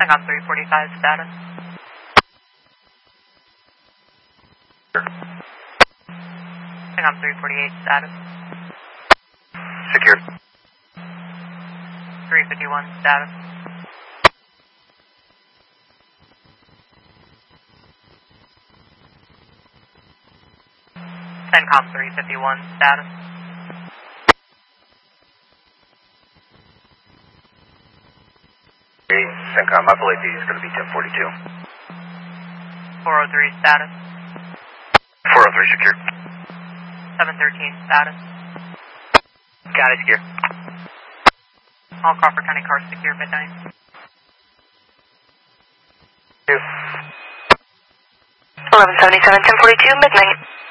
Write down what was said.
CENTCOM 345 status. CENTCOM 348 status. Secure. 351 status. CENTCOM 351 status. CENTCOM, Apple AP is going to be 1042. 403 status. 403 secure. 713 status. Got it, secure. All Crawford County cars secure midnight. 2. 1177, 1042, midnight.